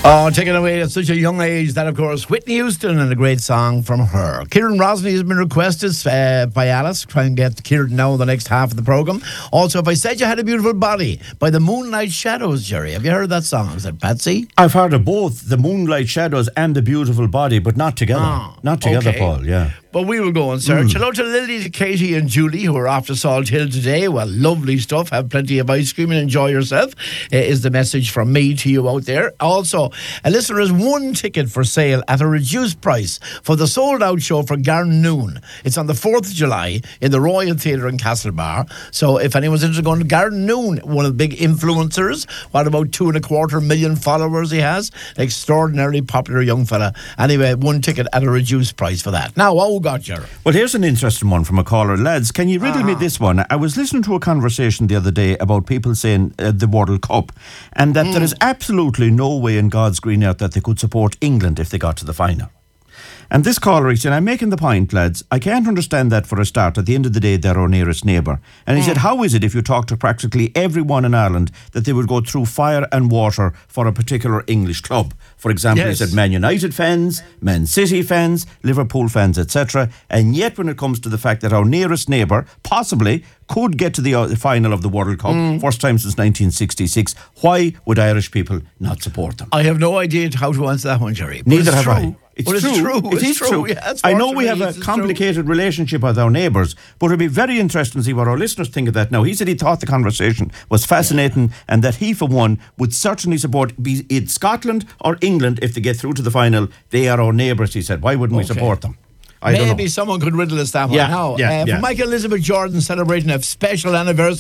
Oh, taken away at such a young age. That, of course, Whitney Houston and a great song from her. Kieran Rosny has been requested by Alice. Try and get Kieran now in the next half of the programme. Also, If I Said You Had a Beautiful Body by the Moonlight Shadows, Jerry. Have you heard that song? Is that Patsy? I've heard of both the Moonlight Shadows and the Beautiful Body, but not together. Not together, okay. Paul, yeah. But we will go and search. Hello to Lily, to Katie and Julie, who are off to Salt Hill today. Well, lovely stuff. Have plenty of ice cream and enjoy yourself, is the message from me to you out there. Also, a listener has one ticket for sale at a reduced price for the sold-out show for Garnoon. It's on the 4th of July in the Royal Theatre in Castlebar. So if anyone's interested in going to Garnoon, one of the big influencers, what about 2.25 million followers he has? Extraordinarily popular young fella. Anyway, one ticket at a reduced price for that. Now, oh God, Jerry. Well, here's an interesting one from a caller. Lads, can you riddle me this one? I was listening to a conversation the other day about people saying the World Cup, and that there is absolutely no way in God's green earth that they could support England if they got to the final. And this caller, he said, I'm making the point, lads, I can't understand that for a start. At the end of the day, they're our nearest neighbour. And he said, how is it if you talk to practically everyone in Ireland that they would go through fire and water for a particular English club? For example, he said Man United fans, Man City fans, Liverpool fans, etc. And yet when it comes to the fact that our nearest neighbour possibly could get to the final of the World Cup, first time since 1966, why would Irish people not support them? I have no idea how to answer that one, Jerry. Neither have I. It's true. It is true. Yeah, I know we have a complicated relationship with our neighbours, but it'd be very interesting to see what our listeners think of that now. He said he thought the conversation was fascinating and that he, for one, would certainly support, be it Scotland or England, if they get through to the final. They are our neighbours, he said. Why wouldn't we support them? I don't know. Maybe someone could riddle us that one. Now, for Michael Elizabeth Jordan celebrating a special anniversary